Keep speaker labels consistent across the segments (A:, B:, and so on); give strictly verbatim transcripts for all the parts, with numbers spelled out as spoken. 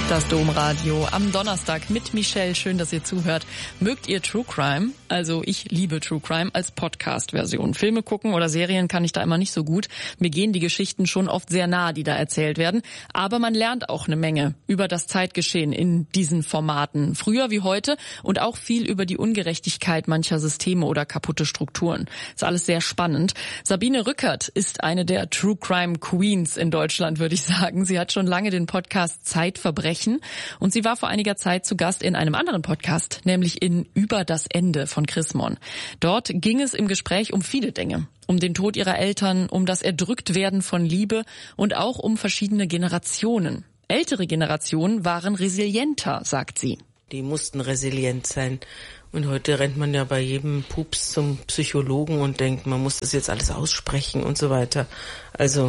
A: Das Domradio am Donnerstag mit Michelle. Schön, dass ihr zuhört. Mögt ihr True Crime? Also ich liebe True Crime als Podcast-Version. Filme gucken oder Serien kann ich da immer nicht so gut. Mir gehen die Geschichten schon oft sehr nah, die da erzählt werden. Aber man lernt auch eine Menge über das Zeitgeschehen in diesen Formaten. Früher wie heute und auch viel über die Ungerechtigkeit mancher Systeme oder kaputte Strukturen. Ist alles sehr spannend. Sabine Rückert ist eine der True Crime Queens in Deutschland, würde ich sagen. Sie hat schon lange den Podcast Zeitverbrechen. Und sie war vor einiger Zeit zu Gast in einem anderen Podcast, nämlich in Über das Ende von Chris Mon. Dort ging es im Gespräch um viele Dinge. Um den Tod ihrer Eltern, um das Erdrücktwerden von Liebe und auch um verschiedene Generationen. Ältere Generationen waren resilienter, sagt sie.
B: Die mussten resilient sein. Und heute rennt man ja bei jedem Pups zum Psychologen und denkt, man muss das jetzt alles aussprechen und so weiter. Also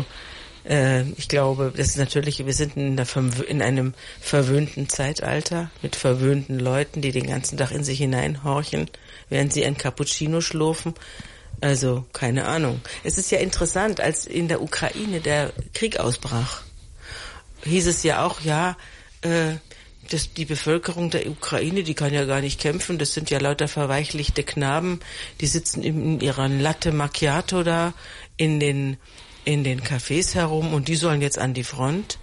B: ich glaube, das ist natürlich, wir sind in, der, in einem verwöhnten Zeitalter mit verwöhnten Leuten, die den ganzen Tag in sich hineinhorchen, während sie ein Cappuccino schlürfen. Also, keine Ahnung. Es ist ja interessant, als in der Ukraine der Krieg ausbrach, hieß es ja auch, ja, äh, das, die Bevölkerung der Ukraine, die kann ja gar nicht kämpfen, das sind ja lauter verweichlichte Knaben, die sitzen in ihrer Latte Macchiato da in den in den Cafés herum und die sollen jetzt an die Front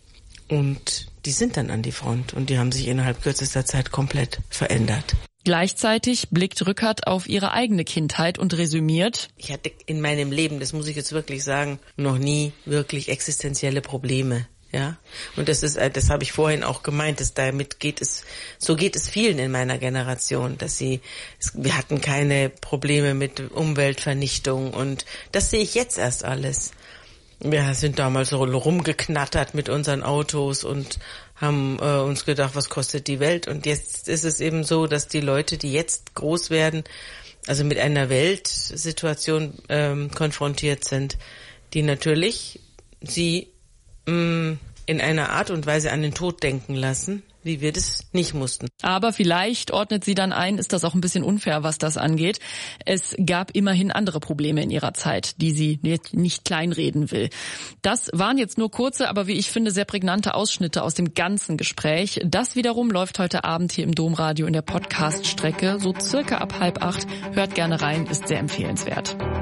B: und die sind dann an die Front und die haben sich innerhalb kürzester Zeit komplett verändert.
A: Gleichzeitig blickt Rückert auf ihre eigene Kindheit und resümiert:
B: Ich hatte in meinem Leben, das muss ich jetzt wirklich sagen, noch nie wirklich existenzielle Probleme. Ja, und das ist, das habe ich vorhin auch gemeint, dass damit geht es, so geht es vielen in meiner Generation, dass sie, wir hatten keine Probleme mit Umweltvernichtung und das sehe ich jetzt erst alles. Wir sind damals so rumgeknattert mit unseren Autos und haben äh, uns gedacht, was kostet die Welt? Und jetzt ist es eben so, dass die Leute, die jetzt groß werden, also mit einer Weltsituation ähm, konfrontiert sind, die natürlich sie in einer Art und Weise an den Tod denken lassen, wie wir das nicht mussten.
A: Aber vielleicht ordnet sie dann ein, ist das auch ein bisschen unfair, was das angeht. Es gab immerhin andere Probleme in ihrer Zeit, die sie nicht kleinreden will. Das waren jetzt nur kurze, aber wie ich finde, sehr prägnante Ausschnitte aus dem ganzen Gespräch. Das wiederum läuft heute Abend hier im Domradio in der Podcast-Strecke, so circa ab halb acht. Hört gerne rein, ist sehr empfehlenswert.